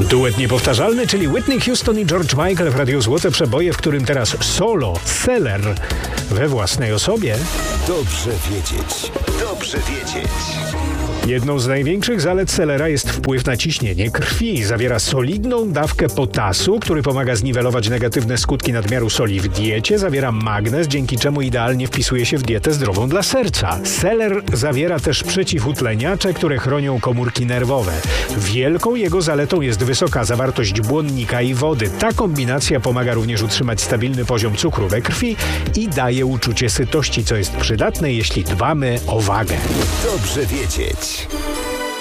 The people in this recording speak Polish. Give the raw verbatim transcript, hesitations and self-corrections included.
Duet niepowtarzalny, czyli Whitney Houston i George Michael w Radiu Złote Przeboje, w którym teraz solo, Seller we własnej osobie. Dobrze wiedzieć. Dobrze wiedzieć. Jedną z największych zalet Sellera jest wpływ na ciśnienie krwi. Zawiera solidną dawkę potasu, który pomaga zniwelować negatywne skutki nadmiaru soli w diecie. Zawiera magnez, dzięki czemu idealnie wpisuje się w dietę zdrową dla serca. Seller zawiera też przeciwutleniacze, które chronią komórki nerwowe. Wielką jego zaletą jest wysoka zawartość błonnika i wody. Ta kombinacja pomaga również utrzymać stabilny poziom cukru we krwi i daje uczucie sytości, co jest przydatne, jeśli dbamy o wagę. Dobrze wiedzieć.